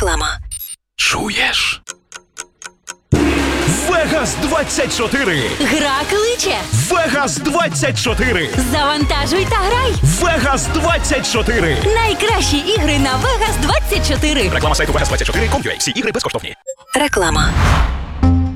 Реклама. Чуєш? Вегас 24. Гра кличе. Вегас 24. Завантажуй та грай. Вегас 24. Найкращі ігри на Vegas 24. Реклама сайту Vegas24.com.ua. Всі ігри безкоштовні. Реклама.